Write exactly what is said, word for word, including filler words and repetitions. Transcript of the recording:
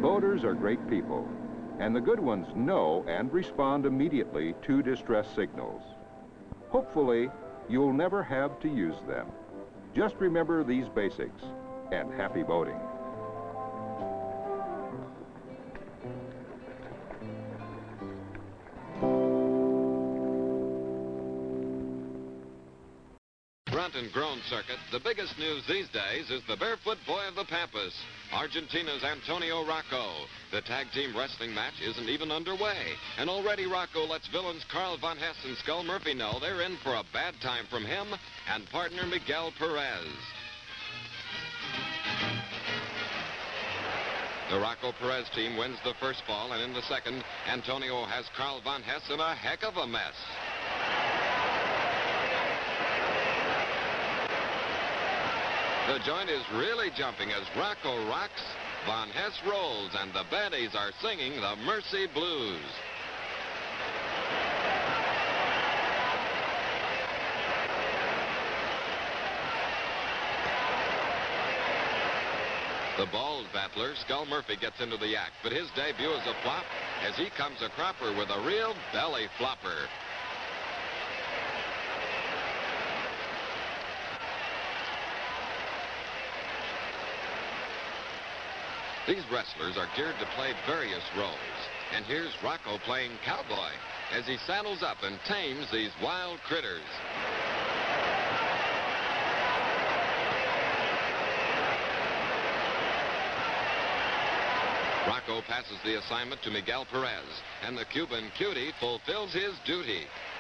Boaters are great people, and the good ones know and respond immediately to distress signals. Hopefully, you'll never have to use them. Just remember these basics, and happy boating. Grunt and Groan Circuit, the biggest news these days is the barefoot boy of the Pampas, Argentina's Antonio Rocco. The tag team wrestling match isn't even underway, and already Rocco lets villains Carl Von Hess and Skull Murphy know they're in for a bad time from him and partner Miguel Perez. The Rocco Perez team wins the first fall, and in the second, Antonio has Carl Von Hess in a heck of a mess. The joint is really jumping as Rocco rocks, Von Hess rolls, and the baddies are singing the Mercy Blues. The bald battler, Skull Murphy, gets into the act, but his debut is a flop as he comes a cropper with a real belly flopper. These wrestlers are geared to play various roles, and here's Rocco playing cowboy as he saddles up and tames these wild critters. Rocco passes the assignment to Miguel Perez, and the Cuban cutie fulfills his duty.